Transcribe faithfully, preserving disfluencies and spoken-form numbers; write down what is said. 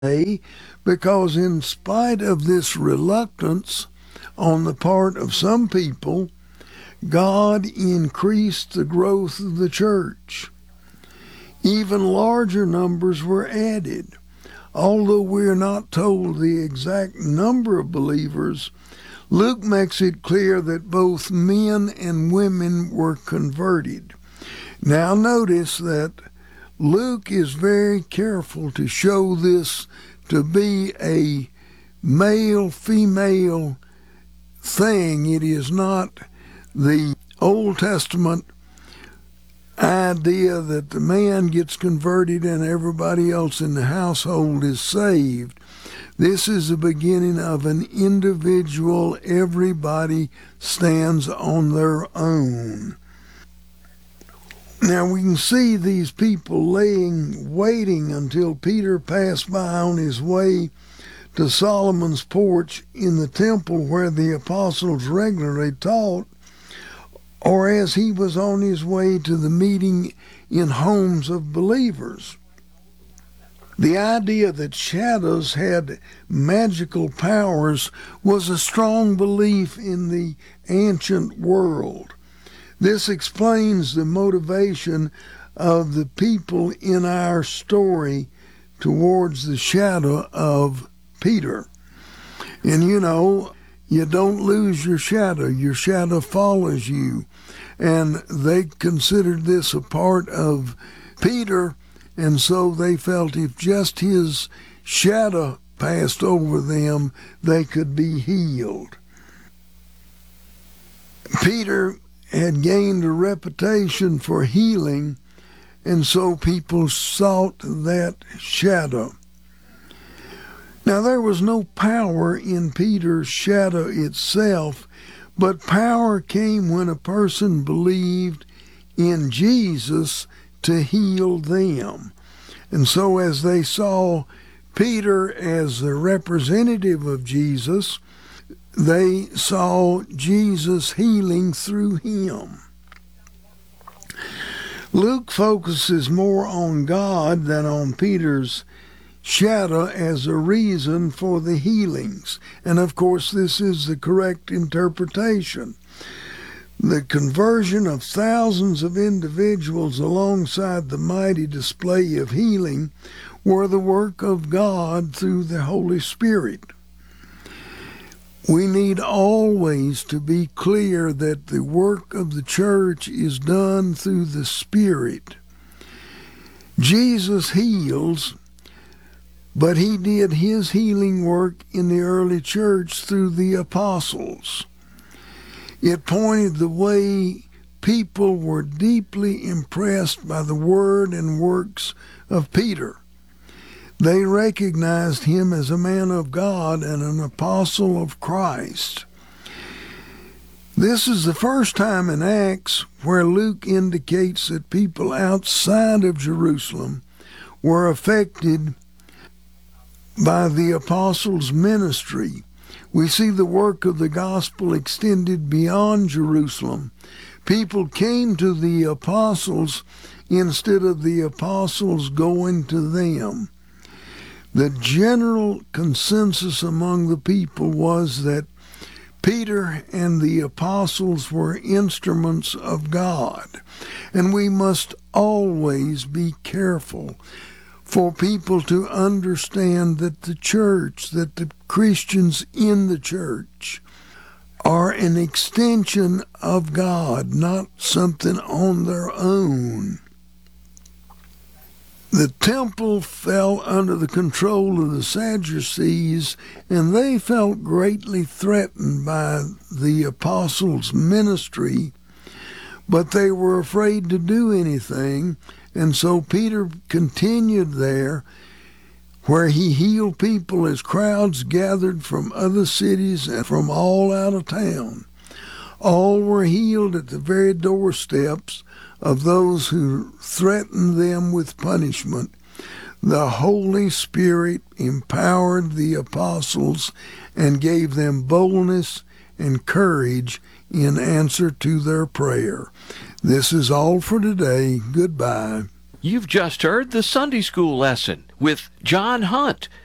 because in spite of this reluctance on the part of some people, God increased the growth of the church. Even larger numbers were added. Although we are not told the exact number of believers, Luke makes it clear that both men and women were converted. Now notice that Luke is very careful to show this to be a male-female thing. It is not the Old Testament idea that the man gets converted and everybody else in the household is saved. This is the beginning of an individual, everybody stands on their own. Now we can see these people laying, waiting until Peter passed by on his way to Solomon's porch in the temple where the apostles regularly taught, or as he was on his way to the meeting in homes of believers. The idea that shadows had magical powers was a strong belief in the ancient world. This explains the motivation of the people in our story towards the shadow of Peter. And you know, you don't lose your shadow. Your shadow follows you. And they considered this a part of Peter, and so they felt if just his shadow passed over them, they could be healed. Peter had gained a reputation for healing, and so people sought that shadow. Now, there was no power in Peter's shadow itself, but power came when a person believed in Jesus to heal them. And so as they saw Peter as the representative of Jesus, they saw Jesus healing through him. Luke focuses more on God than on Peter's shadow as a reason for the healings. And of course, this is the correct interpretation. The conversion of thousands of individuals alongside the mighty display of healing were the work of God through the Holy Spirit. We need always to be clear that the work of the church is done through the Spirit. Jesus heals, but he did his healing work in the early church through the apostles. It pointed the way people were deeply impressed by the word and works of Peter. They recognized him as a man of God and an apostle of Christ. This is the first time in Acts where Luke indicates that people outside of Jerusalem were affected by the apostles' ministry. We see the work of the gospel extended beyond Jerusalem. People came to the apostles instead of the apostles going to them. The general consensus among the people was that Peter and the apostles were instruments of God, and we must always be careful for people to understand that the church, that the Christians in the church are an extension of God, not something on their own. The temple fell under the control of the Sadducees, and they felt greatly threatened by the apostles' ministry, but they were afraid to do anything. And so Peter continued there, where he healed people as crowds gathered from other cities and from all out of town. All were healed at the very doorsteps of those who threatened them with punishment. The Holy Spirit empowered the apostles and gave them boldness and courage in answer to their prayer. This is all for today. Goodbye. You've just heard the Sunday School lesson with John Hunt.